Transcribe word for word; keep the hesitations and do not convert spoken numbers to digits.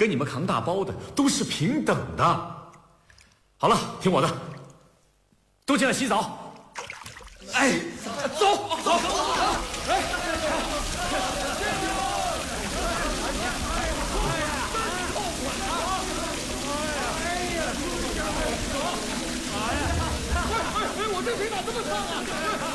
跟你们扛大包的都是平等的。好了，听我的，都进来洗澡。哎，走走走！哎。 我这腿咋这么烫啊？